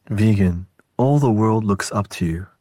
Vegan, all the world looks up to you.